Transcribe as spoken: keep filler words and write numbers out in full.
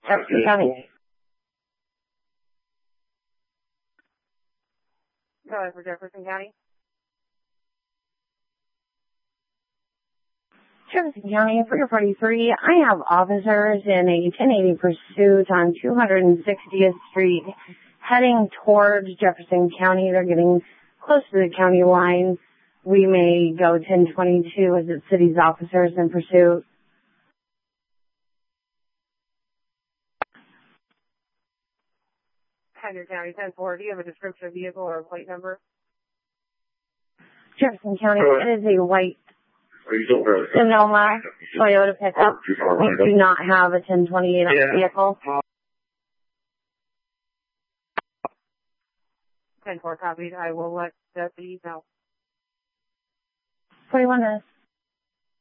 Jefferson County. Go ahead for Jefferson County. Jefferson County, three forty-three. I have officers in a ten eighty pursuit on two hundred sixtieth Street heading towards Jefferson County. They're getting close to the county line. We may go ten twenty-two as it city's officers in pursuit. Henry County, ten four. Do you have a description of vehicle or a plate number? Jefferson County, it is a white Are you still there? Sonoma Toyota pickup. We do not have a ten twenty-eight Yeah. vehicle. ten four copied. I will let the know. forty-one minutes.